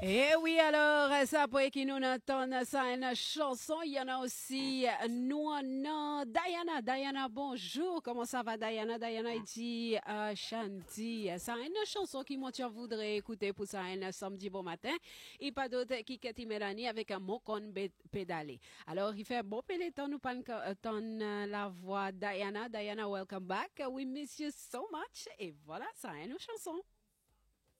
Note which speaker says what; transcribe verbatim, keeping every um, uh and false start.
Speaker 1: Eh oui, alors, ça après qui nous entend ça une chanson, il y en a aussi nous non Diana, Diana, bonjour, comment ça va Diana? Diana il dit euh, Shanti, ça une chanson qui moi tu voudrais écouter pour ça un samedi bon matin, et pas d'autre qui Keti Mélanie avec un mot qu'on pédalé. Alors, il fait bon péléton nous pas entendre la voix Diana, Diana welcome back, we miss you so much et voilà, ça une chanson.